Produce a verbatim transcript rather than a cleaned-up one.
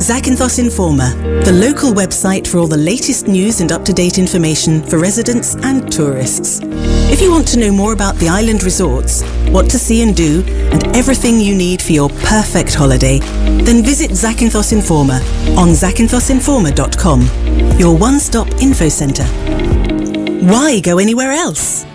Zakynthos Informer, the local website for all the latest news and up-to-date information for residents and tourists. If you want to know more about the island resorts, what to see and do, and everything you need for your perfect holiday, then visit Zakynthos Informer on zakynthos informer dot com, your one-stop info centre. Why go anywhere else?